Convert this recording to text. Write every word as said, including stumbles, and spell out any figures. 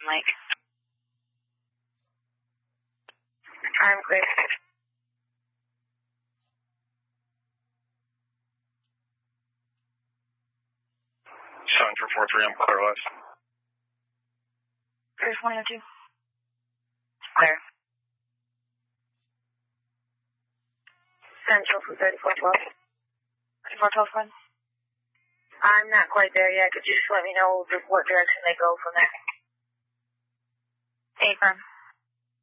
Lake. I'm clear. Central four three, I'm clear west. Clear twenty oh two. Clear. Central for thirty-four twelve. thirty-four twelve, one. I'm not quite there yet. Could you just let me know what direction they go from there? Affirm.